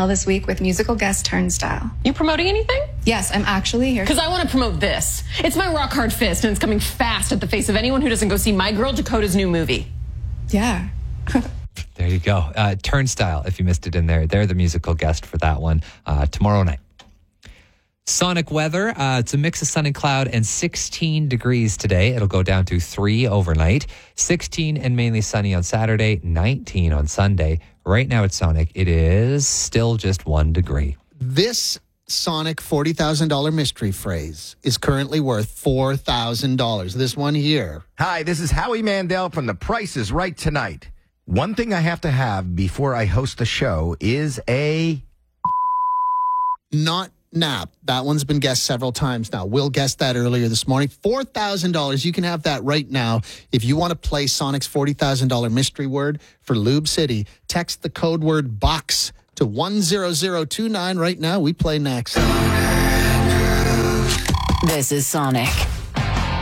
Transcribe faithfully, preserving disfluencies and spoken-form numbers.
L this week with musical guest Turnstile. You promoting anything? Yes, I'm actually here. Because I want to promote this. It's my rock hard fist, and it's coming fast at the face of anyone who doesn't go see my girl Dakota's new movie. Yeah. There you go. Uh, Turnstile, if you missed it in there. They're the musical guest for that one uh, tomorrow night. Sonic weather. Uh, it's a mix of sun and cloud and sixteen degrees today. It'll go down to three overnight. sixteen and mainly sunny on Saturday, nineteen on Sunday. Right now at Sonic, it is still just one degree. This Sonic forty thousand dollars mystery phrase is currently worth four thousand dollars. This one here. Hi, this is Howie Mandel from The Price is Right Tonight. One thing I have to have before I host the show is a... Not nap. That one's been guessed several times now. Will guessed that earlier this morning. four thousand dollars. You can have that right now. If you want to play Sonic's forty thousand dollars mystery word for Lube City, text the code word BOX to one zero zero two nine right now. We play next. This is Sonic.